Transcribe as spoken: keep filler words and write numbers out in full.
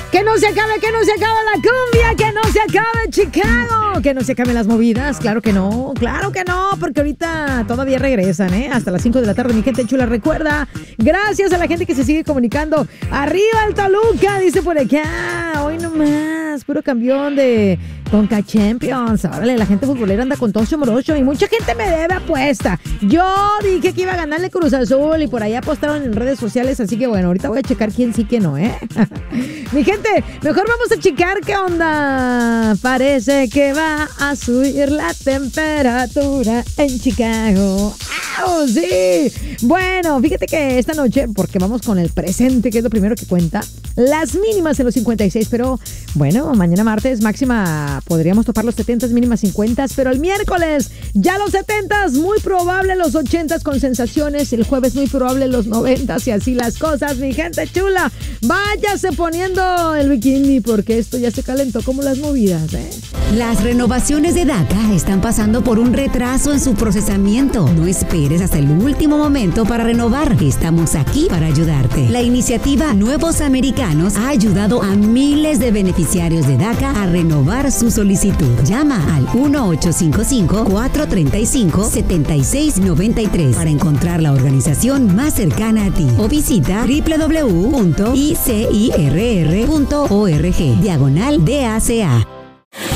Que no se acabe, que no se acabe la cumbia, que no se acabe Chicago, que no se acaben las movidas, claro que no, claro que no, porque ahorita todavía regresan, ¿eh? Hasta las cinco de la tarde, mi gente chula, recuerda, gracias a la gente que se sigue comunicando, arriba el Toluca, dice por acá, hoy nomás, puro campeón de Conca Champions, órale, la gente futbolera anda con tocho morocho y mucha gente me debe apuesta, yo dije que iba a ganarle Cruz Azul y por ahí apostaron en redes sociales, así que bueno, ahorita voy a checar quién sí, quién no, ¿eh? Mi gente, mejor vamos a checar qué onda. Parece que va a subir la temperatura en Chicago. ¡Oh, sí! Bueno, fíjate que esta noche, porque vamos con el presente, que es lo primero que cuenta, las mínimas en los cincuenta y seis, pero bueno, mañana martes máxima podríamos topar los setenta, mínimas cincuenta, pero el miércoles ya los setenta, muy probable los ochenta con sensaciones, el jueves muy probable los noventa y así las cosas, mi gente chula. Váyase poniendo el bikini porque esto ya se calentó como las movidas, ¿eh? Las renovaciones de DACA están pasando por un retraso en su procesamiento. No esperes hasta el último momento para renovar. Estamos aquí para ayudarte. La iniciativa Nuevos Americanos ha ayudado a miles de beneficiarios de DACA a renovar su solicitud. Llama al uno ocho cinco cinco, cuatro tres cinco, siete seis nueve tres para encontrar la organización más cercana a ti o visita doble u doble u doble u punto i c i r r punto org diagonal D A C A.